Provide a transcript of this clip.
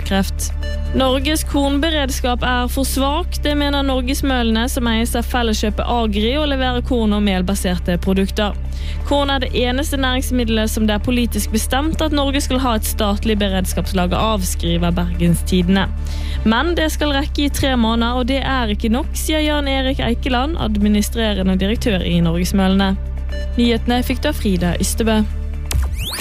brystkreft. Norges kornberedskap for svak, det mener Norgesmølene som eies av Felleskjøpet Agri og leverer korn- og melbaserte produkter. Korn det eneste næringsmiddelet som det politisk bestemt at Norge skal ha et statlig beredskapslager av, skriver Bergens Tidende. Men det skal rekke i 3 måneder, og det ikke nok, sier Jan Erik Eikeland, administrerende direktør i Norgesmølene. Nyhetene fikk du av Frida Ystebø.